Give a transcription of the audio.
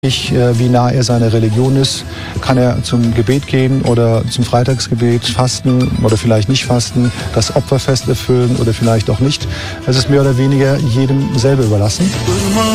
Wie nah er seiner Religion ist. Kann er zum Gebet gehen oder zum Freitagsgebet fasten oder vielleicht nicht fasten, das Opferfest erfüllen oder vielleicht auch nicht. Es ist mehr oder weniger jedem selber überlassen.